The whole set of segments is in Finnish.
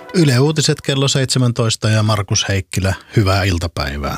Yle Uutiset kello 17 ja Markus Heikkilä, hyvää iltapäivää.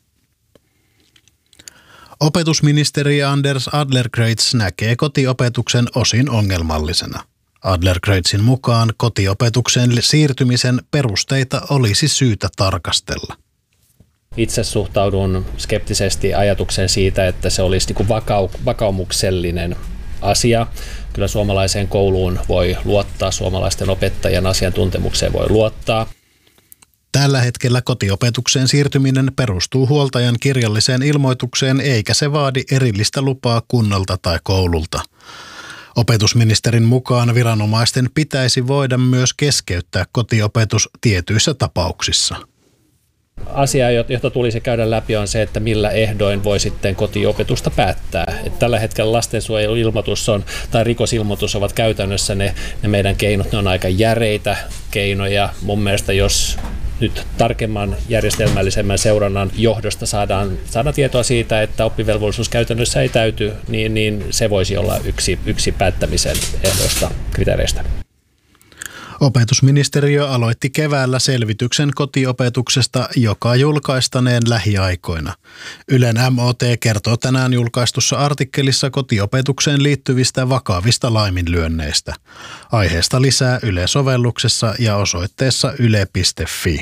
Opetusministeri Anders Adlercreutz näkee kotiopetuksen osin ongelmallisena. Adlercreutzin mukaan kotiopetukseen siirtymisen perusteita olisi syytä tarkastella. Itse suhtaudun skeptisesti ajatukseen siitä, että se olisi vakaumuksellinen asia. Kyllä suomalaiseen kouluun voi luottaa, suomalaisten opettajien asiantuntemukseen voi luottaa. Tällä hetkellä kotiopetukseen siirtyminen perustuu huoltajan kirjalliseen ilmoitukseen eikä se vaadi erillistä lupaa kunnalta tai koululta. Opetusministerin mukaan viranomaisten pitäisi voida myös keskeyttää kotiopetus tietyissä tapauksissa. Asia, jota tulisi käydä läpi, on se, että millä ehdoin voi sitten kotiopetusta päättää. Että tällä hetkellä lastensuojeluilmoitus tai rikosilmoitus ovat käytännössä ne meidän keinot. Ne on aika järeitä keinoja. Mun mielestä jos nyt tarkemman järjestelmällisemmän seurannan johdosta saadaan tietoa siitä, että oppivelvollisuus käytännössä ei täyty, niin se voisi olla yksi päättämisen ehdoista kriteereistä. Opetusministeriö aloitti keväällä selvityksen kotiopetuksesta, joka julkaistaneen lähiaikoina. Ylen MOT kertoo tänään julkaistussa artikkelissa kotiopetukseen liittyvistä vakavista laiminlyönneistä. Aiheesta lisää Yle-sovelluksessa ja osoitteessa yle.fi.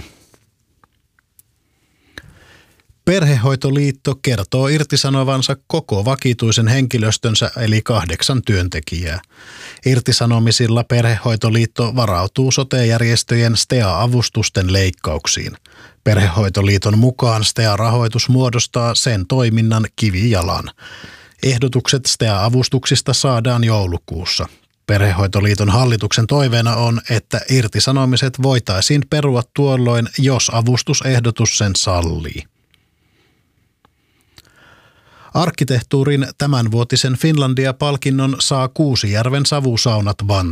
Perhehoitoliitto kertoo irtisanovansa koko vakituisen henkilöstönsä eli 8 työntekijää. Irtisanomisilla Perhehoitoliitto varautuu sote-järjestöjen STEA-avustusten leikkauksiin. Perhehoitoliiton mukaan STEA-rahoitus muodostaa sen toiminnan kivijalan. Ehdotukset STEA-avustuksista saadaan joulukuussa. Perhehoitoliiton hallituksen toiveena on, että irtisanomiset voitaisiin perua tuolloin, jos avustusehdotus sen sallii. Arkkitehtuurin tämänvuotisen Finlandia-palkinnon saa Kuusijärven savusaunat Vantaalla.